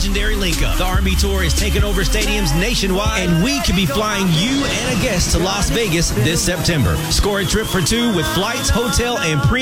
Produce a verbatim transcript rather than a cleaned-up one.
legendary link-up. The R and B Tour is taking over stadiums nationwide, and we could be flying you and a guest to Las Vegas this September. Score a trip for two with flights, hotel, and pre